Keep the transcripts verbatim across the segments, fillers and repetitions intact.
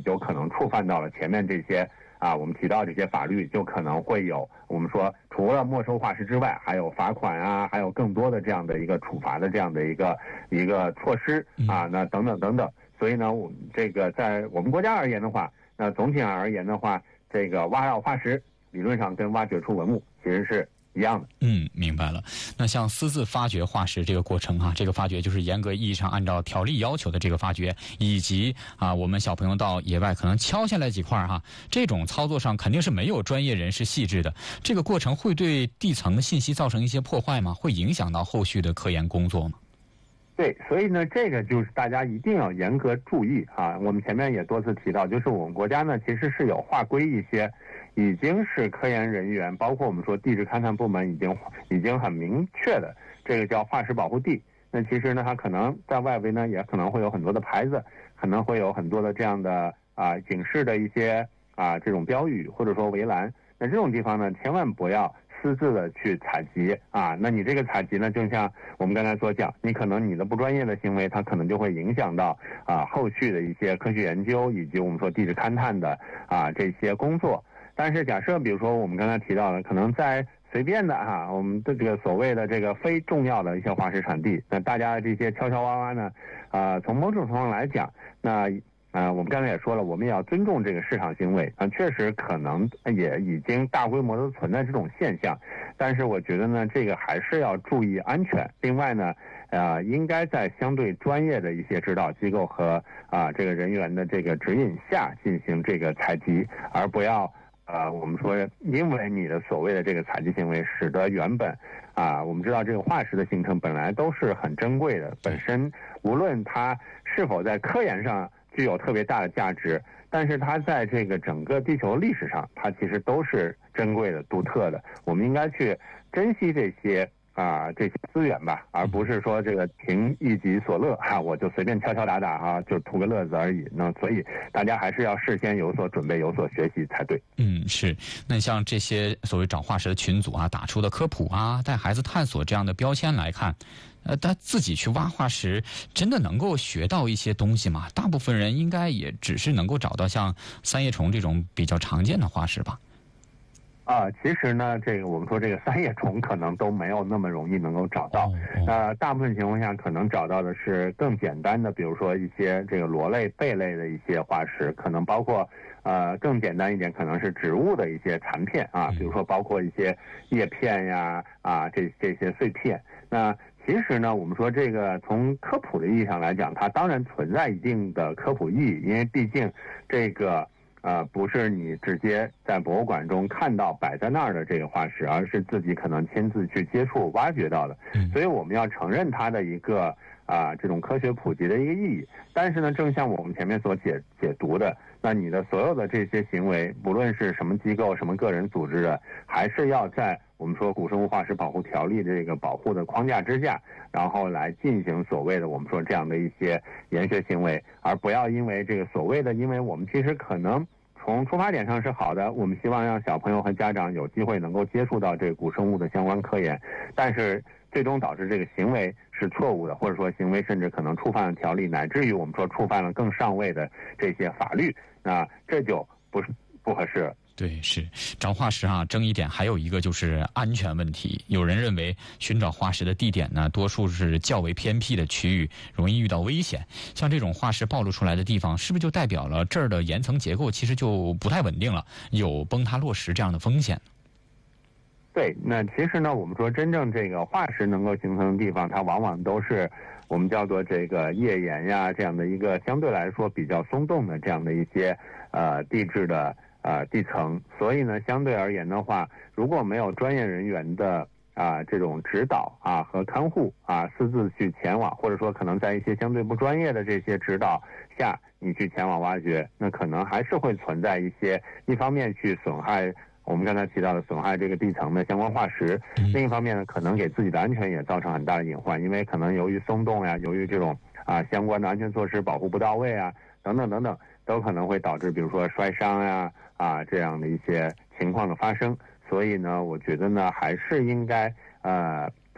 就可能触犯到了前面这些啊，我们提到这些法律，就可能会有我们说除了没收化石之外，还有罚款啊，还有更多的这样的一个处罚的这样的一个一个措施啊，那等等等等。所以呢，我们这个在我们国家而言的话，那总体上而言的话，这个挖绕化石理论上跟挖掘出文物其实是一样的。 嗯，明白了。那像私自发掘化石这个过程啊，这个发掘就是严格意义上按照条例要求的这个发掘，以及啊，我们小朋友到野外可能敲下来几块哈、啊，这种操作上肯定是没有专业人士细致的。这个过程会对地层的信息造成一些破坏吗？会影响到后续的科研工作吗？ 对，所以呢，这个就是大家一定要严格注意啊。我们前面也多次提到，就是我们国家呢，其实是有划归一些已经是科研人员，包括我们说地质勘探部门已经已经很明确的，这个叫化石保护地。那其实呢，它可能在外围呢，也可能会有很多的牌子，可能会有很多的这样的啊警示的一些啊这种标语，或者说围栏。那这种地方呢，千万不要私自的去采集啊，那你这个采集呢，就像我们刚才所讲，你可能你的不专业的行为，它可能就会影响到啊后续的一些科学研究以及我们说地质勘探的啊这些工作。但是假设比如说我们刚才提到的，可能在随便的哈、啊，我们的这个所谓的这个非重要的一些化石产地，那大家这些敲敲挖挖呢，啊从某种程度上来讲，那啊，我们刚才也说了，我们也要尊重这个市场行为啊，确实可能也已经大规模的存在这种现象，但是我觉得呢，这个还是要注意安全。另外呢，呃，应该在相对专业的一些指导机构和啊这个人员的这个指引下进行这个采集，而不要呃我们说因为你的所谓的这个采集行为，使得原本啊我们知道这个化石的形成本来都是很珍贵的，本身无论它是否在科研上具有特别大的价值，但是它在这个整个地球历史上，它其实都是珍贵的、独特的。我们应该去珍惜这些啊这些资源吧，而不是说这个凭一己所乐哈、啊，我就随便敲敲打打哈、啊，就图个乐子而已。那所以大家还是要事先有所准备、有所学习才对。 嗯，是。那像这些所谓找化石的群组啊，打出的科普啊，带孩子探索这样的标签来看。呃，他自己去挖化石，真的能够学到一些东西吗？大部分人应该也只是能够找到像三叶虫这种比较常见的化石吧。 啊，其实呢，这个我们说这个三叶虫可能都没有那么容易能够找到。呃，大部分情况下可能找到的是更简单的，比如说一些这个螺类、贝类的一些化石，可能包括呃更简单一点，可能是植物的一些残片啊，比如说包括一些叶片呀啊这这些碎片。那其实呢，我们说这个从科普的意义上来讲，它当然存在一定的科普意义，因为毕竟这个呃不是你直接在博物馆中看到摆在那儿的这个化石，而是自己可能亲自去接触挖掘到的，所以我们要承认它的一个啊、呃、这种科学普及的一个意义。但是呢，正像我们前面所解解读的，那你的所有的这些行为，不论是什么机构、什么个人组织的，还是要在我们说古生物化石保护条例这个保护的框架之下，然后来进行所谓的我们说这样的一些研学行为，而不要因为这个所谓的，因为我们其实可能从出发点上是好的，我们希望让小朋友和家长有机会能够接触到这个古生物的相关科研，但是最终导致这个行为是错误的，或者说行为甚至可能触犯了条例，乃至于我们说触犯了更上位的这些法律，那这就不是不合适了。 对，是找化石啊，争议点还有一个就是安全问题。有人认为寻找化石的地点呢，多数是较为偏僻的区域，容易遇到危险。像这种化石暴露出来的地方，是不是就代表了这儿的岩层结构其实就不太稳定了，有崩塌落石这样的风险？ 对，那其实呢，我们说真正这个化石能够形成的地方，它往往都是我们叫做这个页岩呀这样的一个相对来说比较松动的这样的一些呃地质的呃地层，所以呢，相对而言的话，如果没有专业人员的啊、呃、这种指导啊和看护啊，私自去前往，或者说可能在一些相对不专业的这些指导下，你去前往挖掘，那可能还是会存在一些一方面去损害我们刚才提到的损害这个地层的相关化石，另一方面呢，可能给自己的安全也造成很大的隐患，因为可能由于松动呀，由于这种啊相关的安全措施保护不到位啊，等等等等，都可能会导致比如说摔伤呀啊这样的一些情况的发生。所以呢，我觉得呢，还是应该呃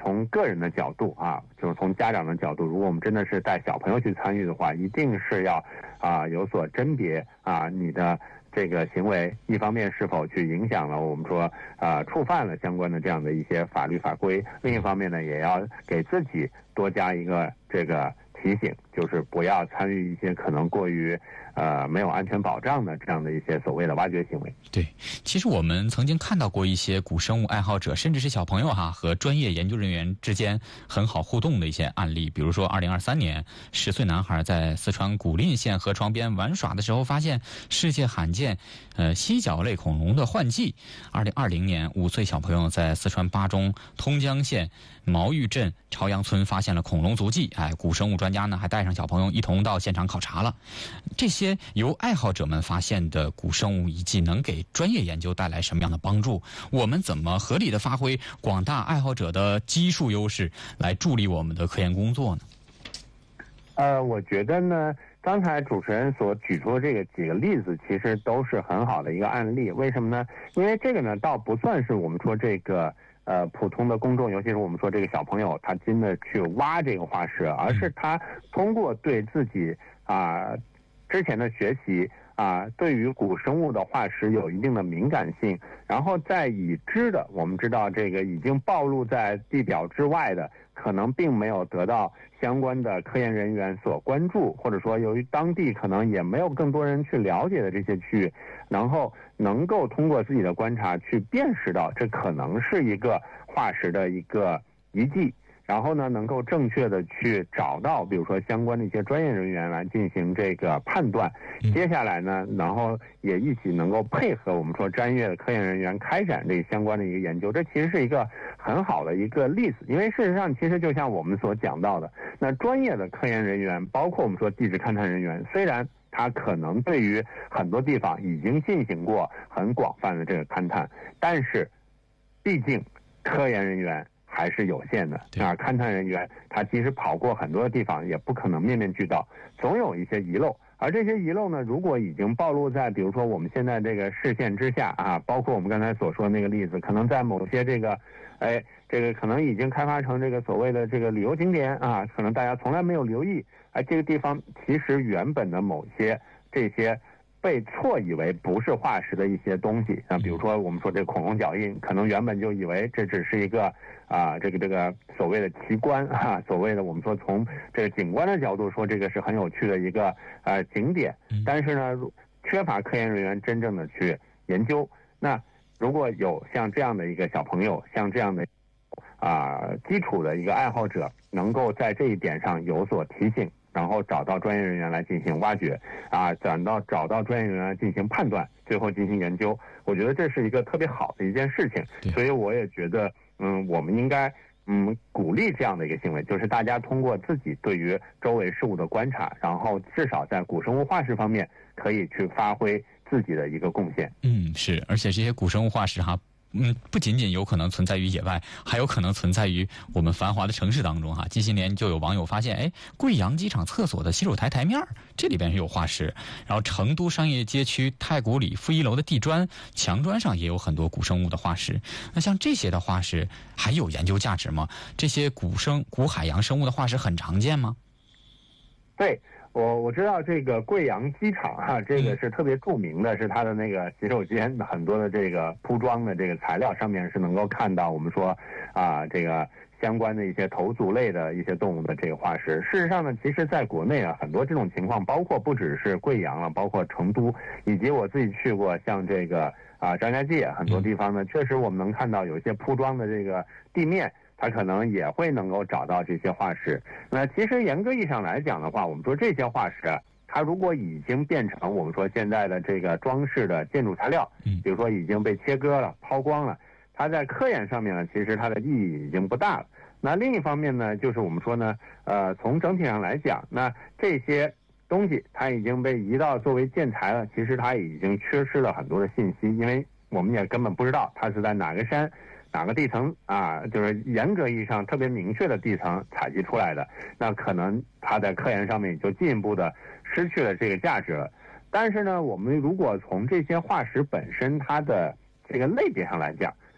从个人的角度啊，就是从家长的角度，如果我们真的是带小朋友去参与的话，一定是要啊有所甄别啊，你的这个行为一方面是否去影响了我们说啊触犯了相关的这样的一些法律法规，另一方面呢，也要给自己多加一个这个提醒，就是不要参与一些可能过于呃没有安全保障的这样的一些所谓的挖掘行为。 对，其实我们曾经看到过一些古生物爱好者，甚至是小朋友哈，和专业研究人员之间很好互动的一些案例。比如说，二零二三年，十岁男孩在四川古蔺县河床边玩耍的时候，发现世界罕见呃犀角类恐龙的换季。二零二零年，五岁小朋友在四川巴中通江县毛峪镇朝阳村发现了恐龙足迹。哎，古生物专家呢还带上小朋友一同到现场考察了。这些由爱好者们发现的古生物遗迹，能给专业研究带来什么样的帮助？我们怎么合理的发挥广大爱好者的基数优势，来助力我们的科研工作呢？ 呃，我觉得呢，刚才主持人所举出的这个几个例子，其实都是很好的一个案例。为什么呢？因为这个呢，倒不算是我们说这个呃普通的公众，尤其是我们说这个小朋友，他真的去挖这个化石，而是他通过对自己啊、呃、之前的学习啊，对于古生物的化石有一定的敏感性，然后在已知的，我们知道这个已经暴露在地表之外的，可能并没有得到相关的科研人员所关注，或者说由于当地可能也没有更多人去了解的这些区域，然后能够通过自己的观察去辨识到这可能是一个化石的一个遗迹。然后呢，能够正确的去找到，比如说相关的一些专业人员来进行这个判断。接下来呢，然后也一起能够配合我们说专业的科研人员开展这相关的一个研究。这其实是一个很好的一个例子，因为事实上，其实就像我们所讲到的，那专业的科研人员，包括我们说地质勘探人员，虽然他可能对于很多地方已经进行过很广泛的这个勘探，但是毕竟科研人员还是有限的啊，勘探人员他其实跑过很多的地方，也不可能面面俱到，总有一些遗漏。而这些遗漏呢，如果已经暴露在比如说我们现在这个视线之下啊，包括我们刚才所说的那个例子，可能在某些这个，哎，这个可能已经开发成这个所谓的这个旅游景点啊，可能大家从来没有留意，哎，这个地方其实原本的某些这些被错以为不是化石的一些东西啊，比如说我们说这个恐龙脚印，可能原本就以为这只是一个啊，这个这个所谓的奇观啊，所谓的我们说从这个景观的角度说，这个是很有趣的一个呃景点，但是呢，缺乏科研人员真正的去研究。那如果有像这样的一个小朋友，像这样的啊基础的一个爱好者，能够在这一点上有所提醒，然后找到专业人员来进行挖掘，啊，找到找到专业人员来进行判断，最后进行研究。我觉得这是一个特别好的一件事情，所以我也觉得，嗯，我们应该嗯鼓励这样的一个行为，就是大家通过自己对于周围事物的观察，然后至少在古生物化石方面可以去发挥自己的一个贡献。 嗯，是，而且这些古生物化石哈。嗯，不仅仅有可能存在于野外，还有可能存在于我们繁华的城市当中哈。近些年就有网友发现，哎，贵阳机场厕所的洗手台台面这里边是有化石，然后成都商业街区太古里负一楼的地砖墙砖上也有很多古生物的化石。那像这些的化石还有研究价值吗？这些古生古海洋生物的化石很常见吗？ 对。我我知道这个贵阳机场啊，这个是特别著名的，是它的那个洗手间很多的这个铺装的这个材料上面是能够看到我们说啊这个相关的一些头足类的一些动物的这个化石。事实上呢，其实在国内啊，很多这种情况，包括不只是贵阳了，包括成都，以及我自己去过像这个啊张家界很多地方呢，确实我们能看到有一些铺装的这个地面。它可能也会能够找到这些化石。那其实严格意义上来讲的话，我们说这些化石啊，它如果已经变成我们说现在的这个装饰的建筑材料，比如说已经被切割了、抛光了，它在科研上面呢，其实它的意义已经不大了。那另一方面呢，就是我们说呢，呃，从整体上来讲，那这些东西它已经被移到作为建材了，其实它已经缺失了很多的信息，因为我们也根本不知道它是在哪个山。哪个地层啊，就是严格意义上特别明确的地层采集出来的，那可能它在科研上面就进一步的失去了这个价值了。但是呢，我们如果从这些化石本身它的这个类别上来讲，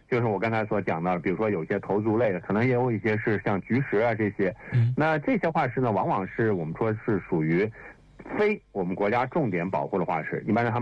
就是我刚才所讲到，比如说有些头足类的，可能也有一些是像菊石啊这些。 嗯， 那这些化石呢，往往是我们说是属于非我们国家重点保护的化石，一般让他们